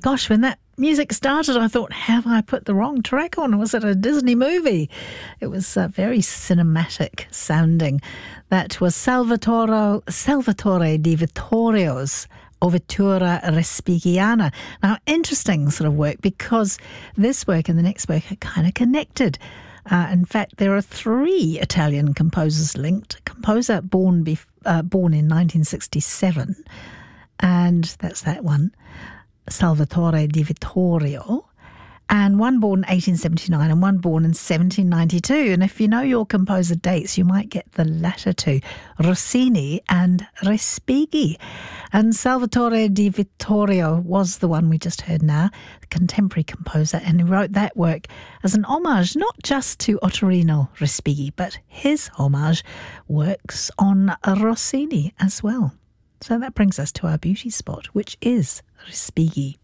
Gosh, when that music started, I thought, have I put the wrong track on? Was it a Disney movie? It was very cinematic sounding. That was Salvatore di Vittorio's Ovettura Respighiana. Now, interesting sort of work, because this work and the next work are kind of connected. In fact, there are three Italian composers linked. A composer born in 1967, and that's that one, Salvatore di Vittorio, and one born in 1879 and one born in 1792. And if you know your composer dates, you might get the latter two, Rossini and Respighi. And Salvatore di Vittorio was the one we just heard now, the contemporary composer, and he wrote that work as an homage not just to Ottorino Respighi, but his homage works on Rossini as well. So that brings us to our beauty spot, which is Respighi.